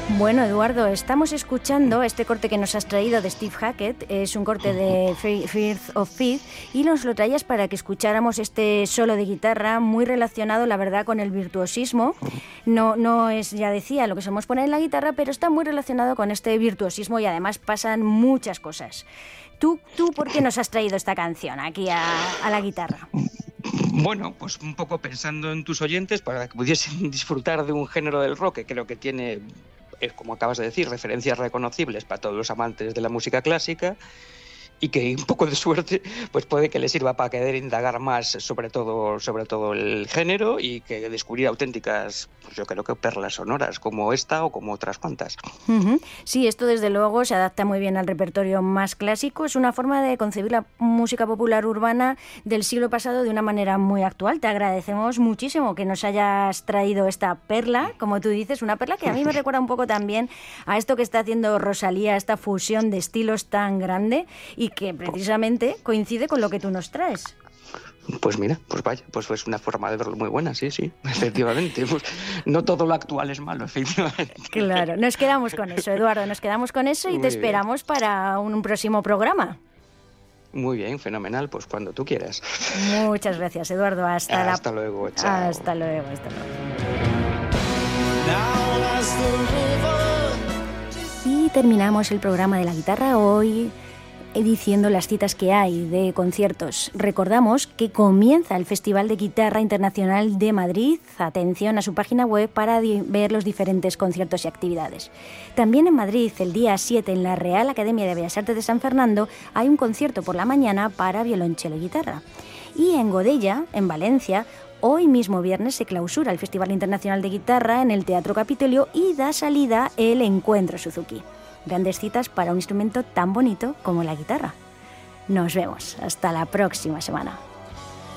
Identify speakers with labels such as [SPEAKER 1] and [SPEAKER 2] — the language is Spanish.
[SPEAKER 1] Bueno, Eduardo, estamos escuchando este corte que nos has traído de Steve Hackett. Es un corte de Firth of Fifth y nos lo traías para que escucháramos este solo de guitarra muy relacionado, la verdad, con el virtuosismo. No es, ya decía, lo que solemos poner en la guitarra, pero está muy relacionado con este virtuosismo y además pasan muchas cosas. ¿Tú por qué nos has traído esta canción aquí a la guitarra?
[SPEAKER 2] Bueno, pues un poco pensando en tus oyentes para que pudiesen disfrutar de un género del rock que creo que tiene, como acabas de decir, referencias reconocibles para todos los amantes de la música clásica y que un poco de suerte pues puede que les sirva para querer indagar más sobre todo el género y que descubrir auténticas, pues yo creo que perlas sonoras como esta o como otras cuantas.
[SPEAKER 1] Uh-huh. Sí, esto desde luego se adapta muy bien al repertorio más clásico. Es una forma de concebir la música popular urbana del siglo pasado de una manera muy actual. Te agradecemos muchísimo que nos hayas traído esta perla, como tú dices, una perla que a mí me recuerda un poco también a esto que está haciendo Rosalía, esta fusión de estilos tan grande y que precisamente coincide con lo que tú nos traes.
[SPEAKER 2] Pues mira, pues vaya, pues es una forma de verlo muy buena, sí, efectivamente. Pues no todo lo actual es malo, efectivamente.
[SPEAKER 1] Claro, nos quedamos con eso, Eduardo, nos quedamos con eso y muy te esperamos bien para un próximo programa.
[SPEAKER 2] Muy bien, fenomenal, pues cuando tú quieras.
[SPEAKER 1] Muchas gracias, Eduardo.
[SPEAKER 2] Hasta luego, chao.
[SPEAKER 1] Hasta luego. Y terminamos el programa de la guitarra hoy diciendo las citas que hay de conciertos. Recordamos que comienza el Festival de Guitarra Internacional de Madrid. Atención a su página web para ver los diferentes conciertos y actividades. También en Madrid, el día 7, en la Real Academia de Bellas Artes de San Fernando, hay un concierto por la mañana para violonchelo y guitarra. Y en Godella, en Valencia, hoy mismo viernes se clausura el Festival Internacional de Guitarra en el Teatro Capitolio y da salida el Encuentro Suzuki. Grandes citas para un instrumento tan bonito como la guitarra. Nos vemos. Hasta la próxima semana.